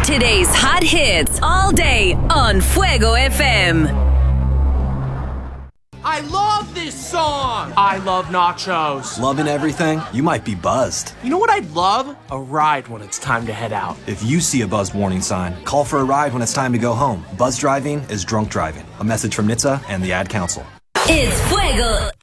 Today's hot hits all day on Fuego FM. I love this song! I love nachos. Loving everything? You might be buzzed. You know what I'd love? A ride when it's time to head out. If you see a buzzed warning sign, call for a ride when it's time to go home. Buzz driving is drunk driving. A message from NHTSA and the Ad Council. It's Fuego